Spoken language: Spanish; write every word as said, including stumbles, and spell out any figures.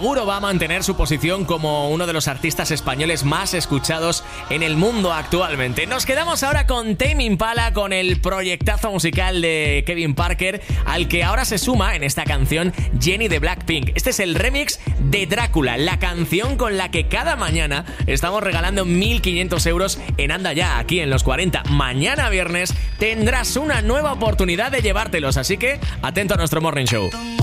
Seguro va a mantener su posición como uno de los artistas españoles más escuchados en el mundo actualmente. Nos quedamos ahora con Tame Impala, con el proyectazo musical de Kevin Parker, al que ahora se suma en esta canción Jennie de Blackpink. Este es el remix de Drácula, la canción con la que cada mañana estamos regalando mil quinientos euros en Anda Ya, aquí en Los cuarenta. Mañana viernes tendrás una nueva oportunidad de llevártelos, así que atento a nuestro Morning Show.